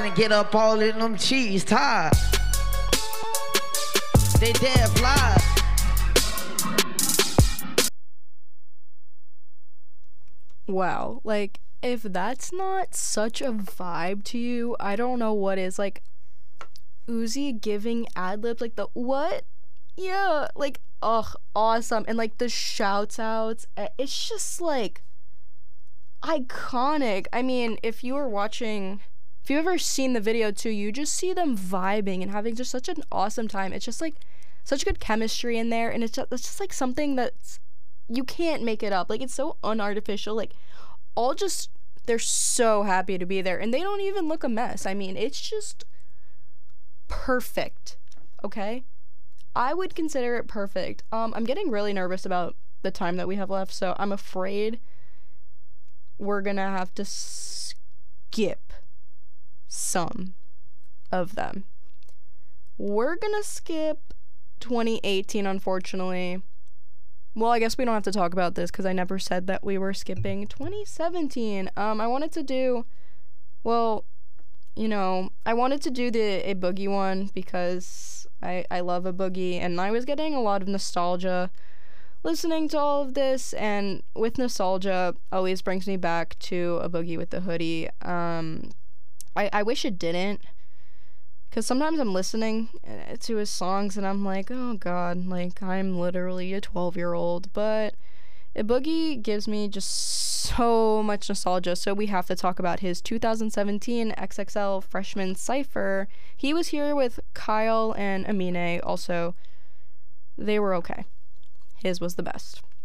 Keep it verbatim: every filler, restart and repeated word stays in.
trying to get up all in them cheese tied. They dead fly. Wow, like, if that's not such a vibe to you, I don't know what is. Like, Uzi giving ad-libs, like the what? Yeah, like, ugh, awesome. And like the shouts outs, it's just like iconic. I mean, if you were watching, if you've ever seen the video too, you just see them vibing and having just such an awesome time. It's just like such good chemistry in there, and it's just, it's just like something that's, you can't make it up. Like, it's so unartificial. Like, all just, they're so happy to be there, and they don't even look a mess. I mean, it's just perfect, okay? I would consider it perfect. Um, I'm getting really nervous about the time that we have left, so I'm afraid we're gonna have to skip some of them. We're gonna skip twenty eighteen, unfortunately. Well, I guess we don't have to talk about this because I never said that we were skipping twenty seventeen. Um, I wanted to do, well, you know, I wanted to do the A Boogie one because I, I love A Boogie, and I was getting a lot of nostalgia listening to all of this, and with nostalgia always brings me back to A Boogie with the Hoodie. Um, I, I wish it didn't, because sometimes I'm listening to his songs and I'm like, oh god, like, I'm literally a twelve-year-old, but A Boogie gives me just so much nostalgia, so we have to talk about his two thousand seventeen X X L Freshman Cypher. He was here with Kyle and Amine. Also, they were okay. His was the best.